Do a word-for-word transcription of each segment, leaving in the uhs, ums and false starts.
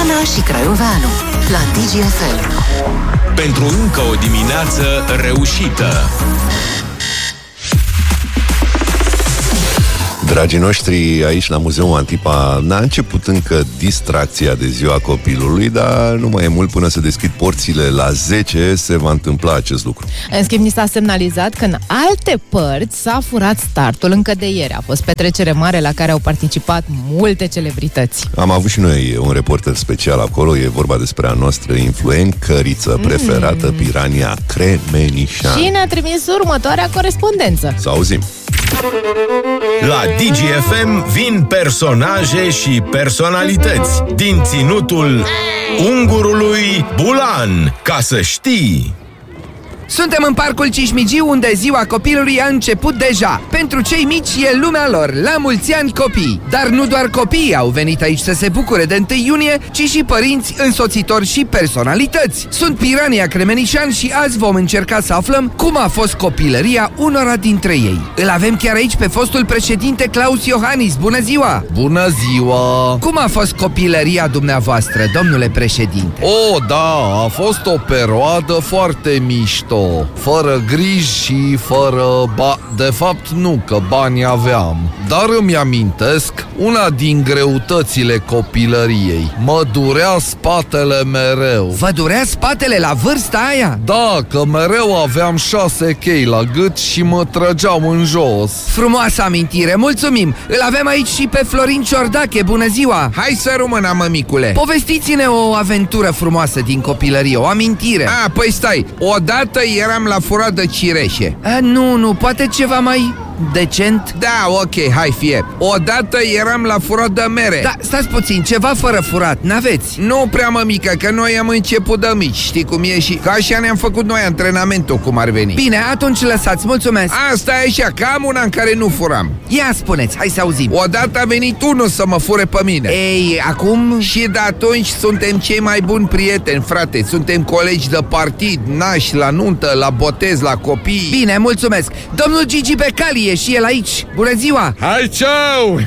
Ana și Craioveanu la D G F M. Pentru încă o dimineață reușită. Dragii noștri, aici la Muzeul Antipa n-a început încă distracția de ziua copilului, dar nu mai e mult până să deschid porțile la zece, se va întâmpla acest lucru. În schimb, ni s-a semnalizat că în alte părți s-a furat startul încă de ieri. A fost petrecere mare la care au participat multe celebrități. Am avut și noi un reporter special acolo, e vorba despre a noastră influencăriță preferată, mm. Pirania Cremenișan. Și ne-a trimis următoarea corespondență. Să auzim. La D G F M vin personaje și personalități din ținutul Ungurului Bulan, ca să știi. Suntem în Parcul Cismigiu, unde ziua copilului a început deja. Pentru cei mici e lumea lor, la mulți ani copii. Dar nu doar copiii au venit aici să se bucure de întâi iunie, ci și părinți, însoțitori și personalități. Sunt Pirania Cremenișan și azi vom încerca să aflăm cum a fost copilăria unora dintre ei. Îl avem chiar aici pe fostul președinte Klaus Iohannis. Bună ziua! Bună ziua! Cum a fost copilăria dumneavoastră, domnule președinte? Oh, da, a fost o perioadă foarte mișto, fără griji și fără ba... De fapt nu, că bani aveam. Dar îmi amintesc una din greutățile copilăriei. Mă durea spatele mereu. Vă durea spatele la vârsta aia? Da, că mereu aveam șase chei la gât și mă trăgeau în jos. Frumoasă amintire, mulțumim! Îl avem aici și pe Florin Ciordache, bună ziua! Hai să rămână, mămicule! Povestiți-ne o aventură frumoasă din copilărie, o amintire. A, păi stai, odată eram la furat de cireșe. A, nu, nu, poate ceva mai decent? Da, ok, hai fie. Odată eram la furat de mere. Da, stați puțin, ceva fără furat, n-aveți? Nu prea, mămică, că noi am început de mici, știi cum e, și că așa ne-am făcut noi antrenamentul, cum ar veni. Bine, atunci lăsați, mulțumesc. Asta e așa, că am una în care nu furam. Ia spuneți, hai să auzim. Odată a venit unul să mă fure pe mine. Ei, acum? Și de atunci suntem cei mai buni prieteni, frate. Suntem colegi de partid, nași, la nuntă, la botez, la copii. Bine, mulțumesc. Domnul Gigi Becali e și el aici. Bună ziua! Hai, ceau!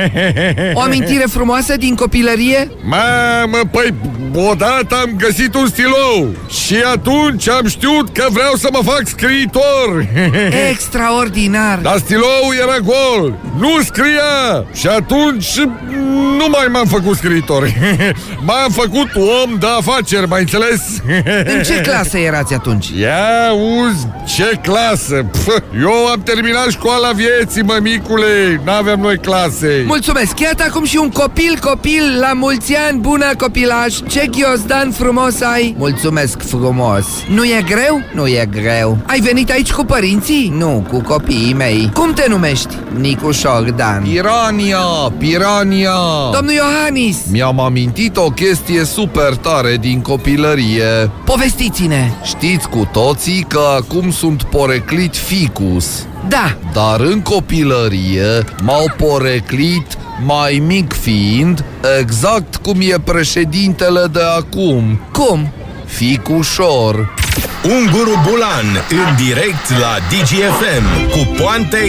O amintire frumoasă din copilărie? Mamă, păi, odată am găsit un stilou și atunci am știut că vreau să mă fac scriitor. Extraordinar! Dar stiloul era gol, nu scria. Și atunci nu mai m-am făcut scriitor. M-am făcut om de afaceri, mai înțeles? În ce clasă erați atunci? Ia uzi, ce clasă! Pf, eu am terminat școala vieții, mămicule, n-aveam noi clase. Mulțumesc, iată acum și un copil, copil, la mulți ani, bună copilaj. Ce ghiozdan frumos ai. Mulțumesc frumos. Nu e greu? Nu e greu. Ai venit aici cu părinții? Nu, cu copiii mei. Cum te numești? Nicușor Dan. Pirania, Pirania. Domnul Iohannis, mi-am amintit o chestie super tare din copilărie. povestiți-ne. Știți cu toții că acum sunt poreclit ficus. Da. Dar în copilărie m-au poreclit, mai mic fiind, exact cum e președintele de acum. Cum? Ficușor. Unguru Bulan, în direct la D G F M, cu poante